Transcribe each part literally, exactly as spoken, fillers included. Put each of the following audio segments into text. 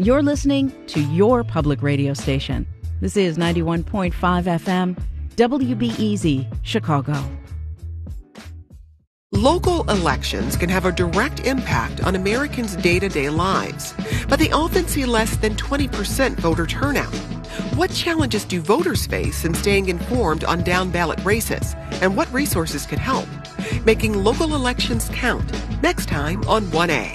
You're listening to your public radio station. This is ninety-one point five F M, W B E Z, Chicago. Local elections can have a direct impact on Americans' day-to-day lives, but they often see less than twenty percent voter turnout. What challenges do voters face in staying informed on down-ballot races, and what resources can help? Making local elections count, next time on one A.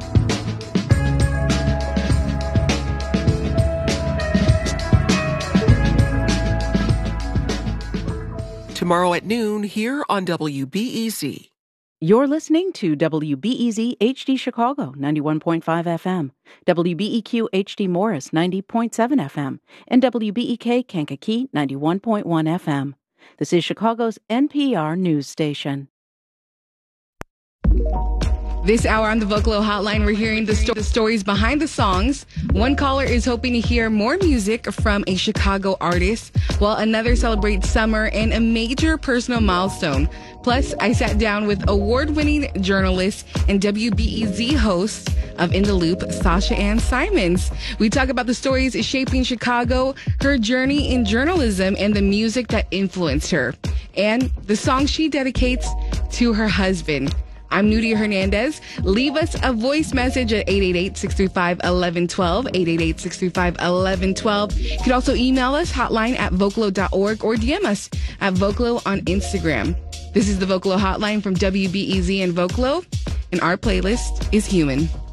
Tomorrow at noon here on W B E Z. You're listening to W B E Z H D Chicago, ninety-one point five F M, W B E Q H D Morris, ninety point seven F M, and W B E K Kankakee, ninety-one point one F M. This is Chicago's N P R news station. This hour on the Vocalo Hotline, we're hearing the, sto- the stories behind the songs. One caller is hoping to hear more music from a Chicago artist, while another celebrates summer and a major personal milestone. Plus, I sat down with award-winning journalist and W B E Z host of In the Loop, Sasha Ann Simons. We talk about the stories shaping Chicago, her journey in journalism, and the music that influenced her, and the song she dedicates to her husband. I'm Nudia Hernandez. Leave us a voice message at eight eight eight, six three five, one one one two, eight eight eight, six three five, one one one two. You can also email us, hotline at vocalo dot org, or D M us at Vocalo on Instagram. This is the Vocalo Hotline from W B E Z and Vocalo, and our playlist is Human.